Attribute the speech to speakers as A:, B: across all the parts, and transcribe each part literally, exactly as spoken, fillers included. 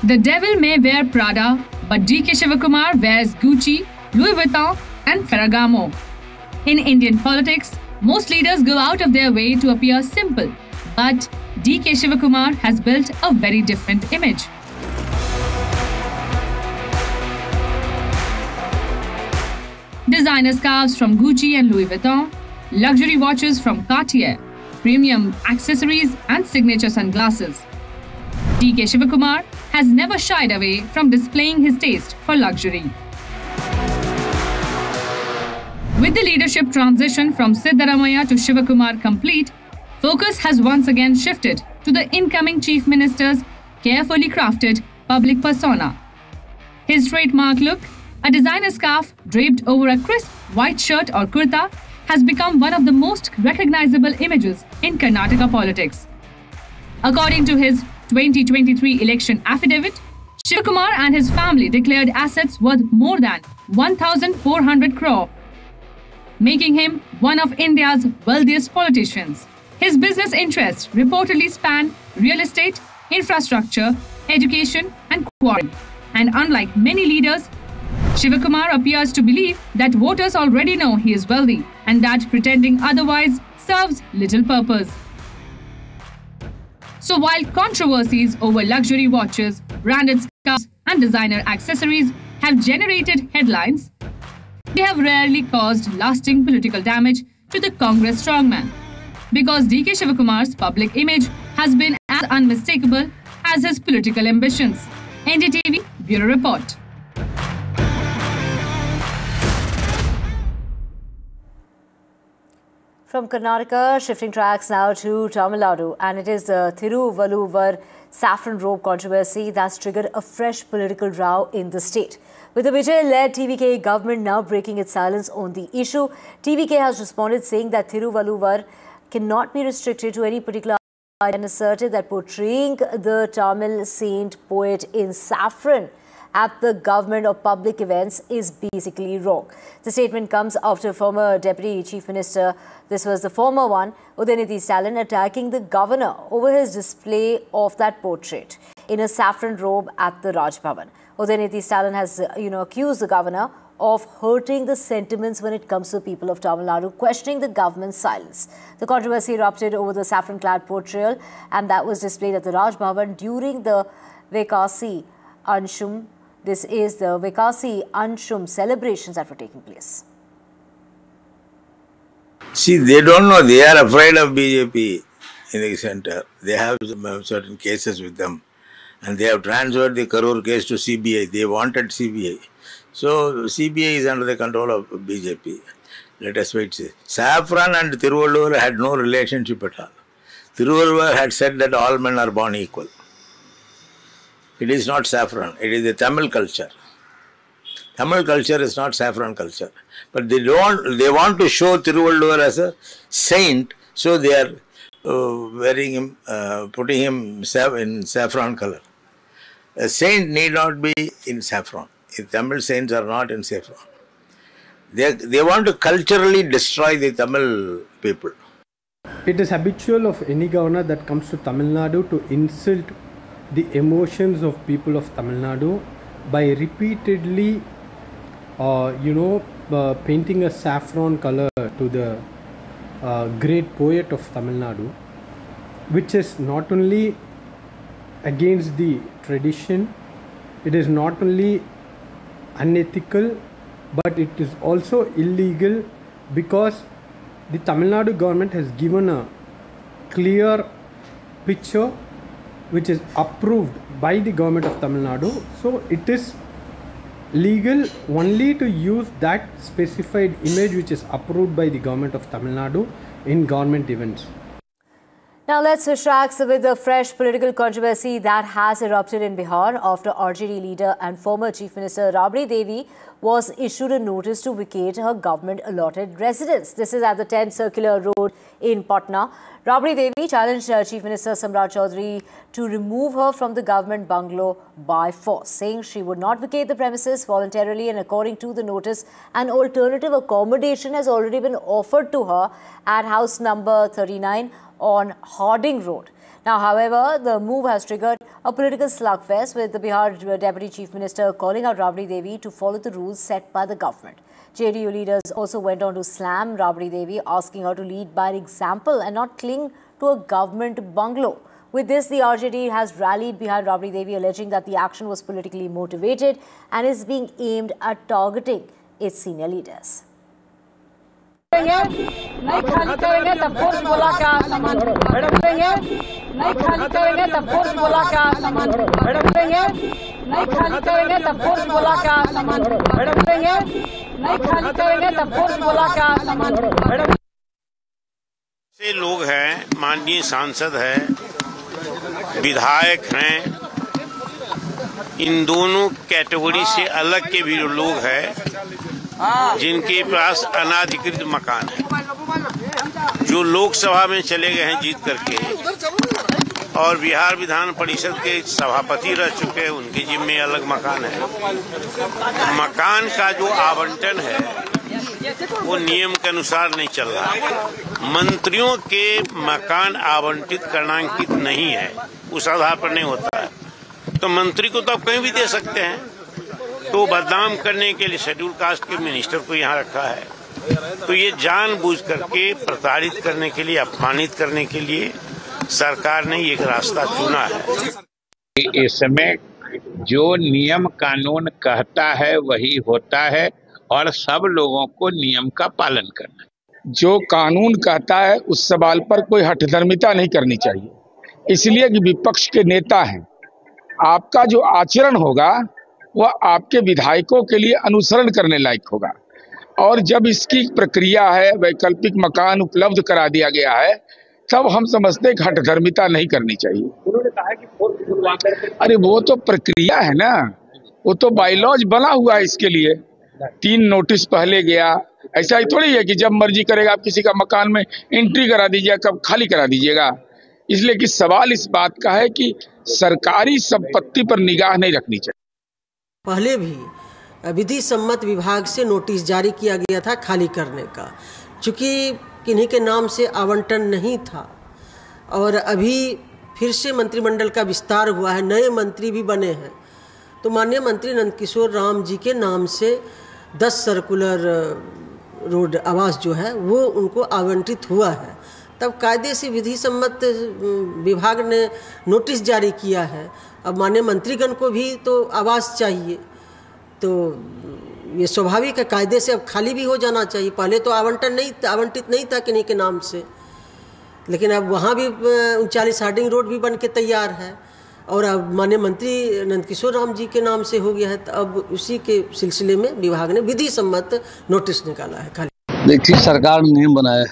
A: The devil may wear Prada, but D K Shivakumar wears Gucci, Louis Vuitton and Ferragamo. In Indian politics, most leaders go out of their way to appear simple, but D K Shivakumar has built a very different image. Designer scarves from Gucci and Louis Vuitton, luxury watches from Cartier, premium accessories and signature sunglasses. D K Shivakumar has never shied away from displaying his taste for luxury. With the leadership transition from Siddaramaiah to Shivakumar complete, focus has once again shifted to the incoming Chief Minister's carefully crafted public persona. His trademark look, a designer scarf draped over a crisp white shirt or kurta, has become one of the most recognizable images in Karnataka politics. According to his twenty twenty-three election affidavit, Shivakumar and his family declared assets worth more than one thousand four hundred crore, making him one of India's wealthiest politicians. His business interests reportedly span real estate, infrastructure, education and quarrying. And unlike many leaders, Shivakumar appears to believe that voters already know he is wealthy and that pretending otherwise serves little purpose. So while controversies over luxury watches, branded scarves and designer accessories have generated headlines, they have rarely caused lasting political damage to the Congress strongman, because D K Shivakumar's public image has been as unmistakable as his political ambitions. N D T V Bureau Report.
B: From Karnataka, shifting tracks now to Tamil Nadu, and it is the Thiruvalluvar saffron robe controversy that's triggered a fresh political row in the state. With the Vijay-led T V K government now breaking its silence on the issue, T V K has responded saying that Thiruvalluvar cannot be restricted to any particular art and asserted that portraying the Tamil saint poet in saffron at the government or public events is basically wrong. The statement comes after former Deputy Chief Minister, this was the former one, Udayanidhi Stalin, attacking the governor over his display of that portrait in a saffron robe at the Raj Bhavan. Udayanidhi Stalin has, you know, accused the governor of hurting the sentiments when it comes to the people of Tamil Nadu, questioning the government's silence. The controversy erupted over the saffron-clad portrayal, and that was displayed at the Raj Bhavan during the Vaikasi Anshum. This is the Vaikasi Anshum celebrations that were taking place.
C: See, they don't know. They are afraid of B J P in the center. They have some, certain cases with them. And they have transferred the Karur case to C B I. They wanted C B I. So, C B I is under the control of B J P. Let us wait. Saffron and Thiruvalluvar had no relationship at all. Thiruvalluvar had said that all men are born equal. It is not saffron. It is the Tamil culture. Tamil culture is not saffron culture. But they don't. They want to show Thiruvalluvar as a saint, so they are uh, wearing him, uh, putting him in saffron color. A saint need not be in saffron. The Tamil saints are not in saffron. They they want to culturally destroy the Tamil people.
D: It is habitual of any governor that comes to Tamil Nadu to insult the emotions of people of Tamil Nadu by repeatedly, uh, you know, uh, painting a saffron color to the uh, great poet of Tamil Nadu, which is not only against the tradition, it is not only unethical, but it is also illegal, because the Tamil Nadu government has given a clear picture which is approved by the government of Tamil Nadu. So it is legal only to use that specified image which is approved by the government of Tamil Nadu in government events.
B: Now let's switch tracks with a fresh political controversy that has erupted in Bihar after R J D leader and former Chief Minister Rabri Devi was issued a notice to vacate her government-allotted residence. This is at the tenth Circular Road in Patna. Rabri Devi challenged uh, Chief Minister Samrat Chaudhary to remove her from the government bungalow by force, saying she would not vacate the premises voluntarily, and according to the notice, an alternative accommodation has already been offered to her at house number thirty-nine on Harding Road. Now, however, the move has triggered A political slugfest with the Bihar Deputy Chief Minister calling out Rabri Devi to follow the rules set by the government. J D U leaders also went on to slam Rabri Devi, asking her to lead by example and not cling to a government bungalow. With this, the R J D has rallied behind Rabri Devi, alleging that the action was politically motivated and is being aimed at targeting its senior leaders.
E: नहीं खाली करेंगे तब force बोला का सामान करेंगे नहीं खाली करेंगे तब फोर्स बोला का सामान करेंगे नहीं खाली करेंगे तब फोर्स बोला का सामान करेंगे नहीं खाली करेंगे तब फोर्स बोला का सामान
F: से लोग हैं, माननीय सांसद हैं, विधायक हैं, इन दोनों कैटेगरी से अलग के भी लोग हैं जिनके पास अनाधिकृत मकान है, जो लोकसभा में चले गए हैं जीत करके और बिहार विधान परिषद के सभापति रह चुके हैं, उनके जिम्मे अलग मकान है। मकान का जो आवंटन है वो नियम के अनुसार नहीं चल रहा। मंत्रियों के मकान आवंटित करणांकित नहीं है, उस आधार पर नहीं होता है। तो मंत्री को तो आप कहीं भी दे सकते हैं, तो बदनाम करने के लिए शेड्यूल कास्ट के मिनिस्टर को यहाँ रखा है। तो ये जानबूझ करके प्रताड़ित करने के लिए, अपमानित करने के लिए सरकार ने एक रास्ता चुना है।
G: इसमें जो नियम कानून कहता है वही होता है और सब लोगों को नियम का पालन करना।
H: जो कानून कहता है उस सवाल पर कोई हठधर्मिता नहीं करनी चाहिए, इसलिए कि विपक्ष के नेता हैं। आपका जो आचरण होगा वह आपके विधायकों के लिए अनुसरण करने लायक होगा। और जब इसकी प्रक्रिया है, वैकल्पिक मकान उपलब्ध करा दिया गया है, तब हम समझते हैं कि हठधर्मिता नहीं करनी चाहिए। उन्होंने कहा कि अरे वो तो प्रक्रिया है ना, वो तो बायलॉज बना हुआ है इसके लिए। तीन नोटिस पहले गया, ऐसा ही थोड़ी है कि जब मर्जी करेगा आप किसी का मकान में एंट्री करा दीजिएगा, कब खाली करा दीजिएगा। इसलिए कि सवाल इस बात का है कि सरकारी संपत्ति पर निगाह नहीं रखनी चाहिए।
I: पहले भी विधि सम्मत विभाग से नोटिस जारी किया गया था खाली करने का, चूँकि किन्हीं के नाम से आवंटन नहीं था। और अभी फिर से मंत्रिमंडल का विस्तार हुआ है, नए मंत्री भी बने हैं, तो माननीय मंत्री नंदकिशोर राम जी के नाम से दस सर्कुलर रोड आवास जो है वो उनको आवंटित हुआ है। तब कायदे से विधि सम्मत विभाग ने नोटिस जारी किया है। अब माननीय मंत्रीगण को भी तो आवास चाहिए, तो ये स्वाभाविक है, कायदे से अब खाली भी हो जाना चाहिए। पहले तो आवंटन नहीं आवंटित नहीं था किन्हीं के नाम से, लेकिन अब वहाँ भी उनचालीस हार्डिंग रोड भी बन के तैयार है और अब माननीय मंत्री नंदकिशोर राम जी के नाम से हो गया है। तो अब उसी के सिलसिले में विभाग ने विधि सम्मत नोटिस निकाला है खाली।
J: देखिए, सरकार ने नियम बनाया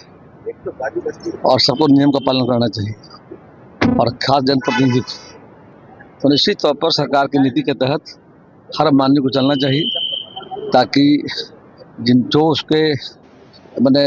J: है और सबको नियम का पालन करना चाहिए और खास जनप्रतिनिधि तो निश्चित तौर पर सरकार की नीति के तहत हर माननीय को चलना चाहिए, ताकि जिन जो उसके मैंने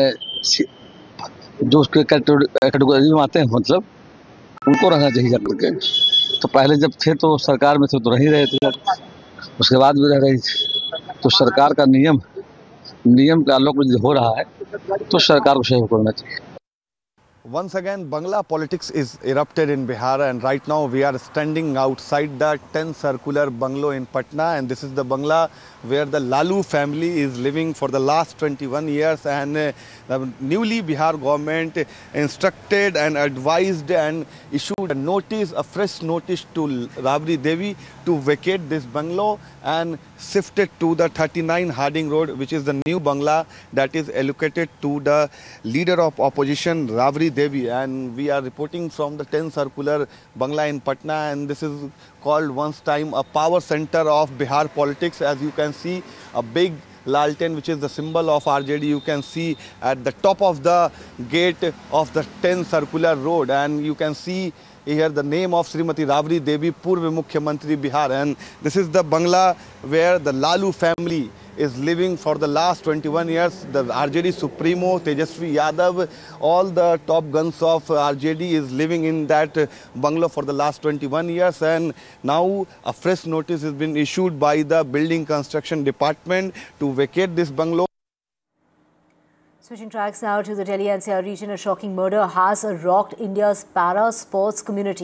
J: जो उसके कैटेगरी में आते हैं, मतलब उनको रहना चाहिए जाकर के। तो पहले जब थे तो सरकार में थे तो रह ही रहे थे, उसके बाद भी रह रही थी। तो सरकार का नियम नियम का आलोक में हो रहा है तो सरकार को सहयोग करना चाहिए।
K: Once again, Bangla politics is erupted in Bihar, and right now we are standing outside the ten circular bungalow in Patna, and this is the bungalow where the Lalu family is living for the last twenty-one years, and uh, the newly Bihar government instructed and advised and issued a notice, a fresh notice to Rabri Devi to vacate this bungalow and shift it to the thirty-nine Harding Road, which is the new bungalow that is allocated to the leader of opposition, Rabri Devi. And we are reporting from the ten circular bungalow in Patna, and this is called once time a power center of Bihar politics. As you can see, a big Lalten, which is the symbol of R J D, you can see at the top of the gate of the ten circular road, and you can see here the name of Srimati Rabri Devi, Purva Mukhyamantri Bihar. And this is the bungalow where the Lalu family is living for the last twenty-one years. The R J D Supremo, Tejasvi Yadav, all the top guns of R J D is living in that bungalow for the last twenty-one years. And now a fresh notice has been issued by the Building Construction Department to vacate this bungalow.
B: Switching tracks now to the Delhi N C R region, a shocking murder has rocked India's para sports community.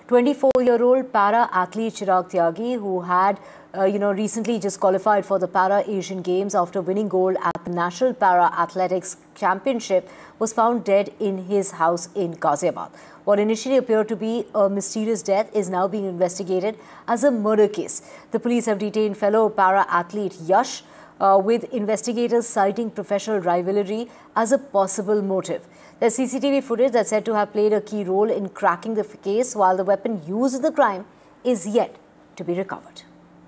B: twenty-four-year-old para-athlete Chirag Tyagi, who had uh, you know, recently just qualified for the Para-Asian Games after winning gold at the National Para-Athletics Championship, was found dead in his house in Ghaziabad. What initially appeared to be a mysterious death is now being investigated as a murder case. The police have detained fellow para-athlete Yash, uh, with investigators citing professional rivalry as a possible motive. There's C C T V footage that's said to have played a key role in cracking the case, while the weapon used in the crime is yet to be recovered.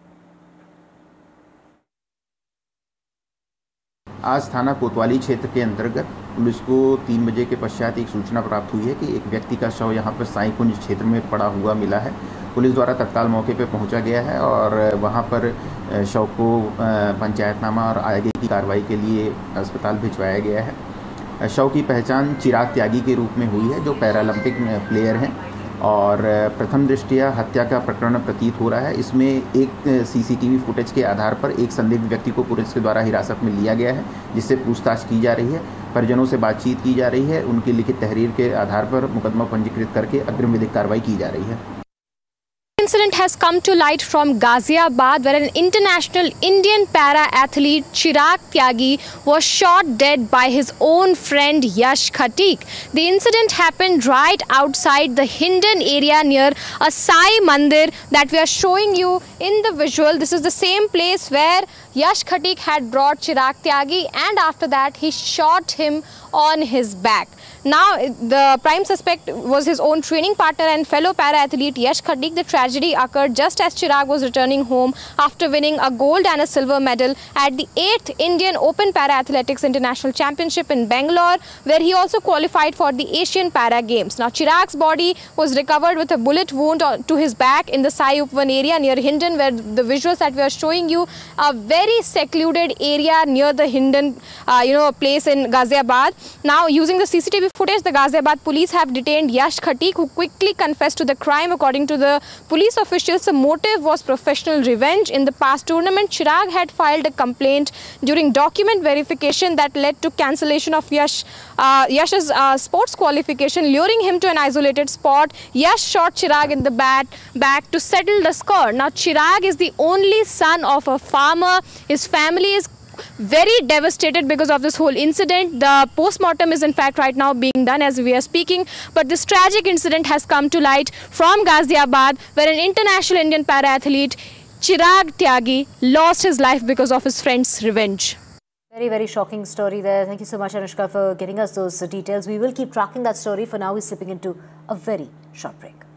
L: आज थाना कोतवाली क्षेत्र के अंतर्गत police को तीन बजे के पश्चात एक सूचना प्राप्त हुई है कि एक व्यक्ति का शव यहां पर साई कुंज क्षेत्र में पड़ा हुआ मिला है। पुलिस द्वारा तत्काल मौके पर पहुंचा गया है और वहां पर शव को पंचायतनामा और आगे की कार्रवाई के लिए अस्पताल भिजवाया गया है। शव की पहचान चिराग त्यागी के रूप में हुई है, जो पैरालंपिक प्लेयर हैं और प्रथम दृष्टया हत्या का प्रकरण प्रतीत हो रहा है। इसमें एक सीसीटीवी फुटेज के आधार पर एक संदिग्ध व्यक्ति को पुलिस के द्वारा हिरासत में लिया गया है, जिससे पूछताछ की जा रही है। परिजनों से बातचीत की जा रही है। उनकी लिखित तहरीर के आधार पर मुकदमा पंजीकृत करके अग्रिम विधिक कार्रवाई की जा रही है।
M: Incident has come to light from Ghaziabad, where an international Indian para-athlete Chirag Tyagi was shot dead by his own friend Yash Khatik. The incident happened right outside the Hindon area near a Sai Mandir that we are showing you in the visual. This is the same place where Yash Khatik had brought Chirag Tyagi, and after that he shot him on his back. Now, the prime suspect was his own training partner and fellow para-athlete Yash Khatik. The tragedy occurred just as Chirag was returning home after winning a gold and a silver medal at the eighth Indian Open Para-Athletics International Championship in Bangalore, where he also qualified for the Asian Para Games. Now, Chirag's body was recovered with a bullet wound to his back in the Sai Upvan area near Hindon, where the visuals that we are showing you, a very secluded area near the Hindon, uh, you know, place in Ghaziabad. Now, using the C C T V footage, the Ghaziabad police have detained Yash Khatik, who quickly confessed to the crime. According to the police officials, the motive was professional revenge. In the past tournament, Chirag had filed a complaint during document verification that led to cancellation of Yash, uh, Yash's uh, sports qualification, luring him to an isolated spot. Yash shot Chirag in the back, back to settle the score. Now, Chirag is the only son of a farmer. His family is very devastated because of this whole incident. The post-mortem is in fact right now being done as we are speaking, but this tragic incident has come to light from Ghaziabad, where an international Indian para-athlete Chirag Tyagi lost his life because of his friend's revenge.
B: Very, very shocking story there. Thank you so much, Anushka, for getting us those details. We will keep tracking that story. For now, we're slipping into a very short break.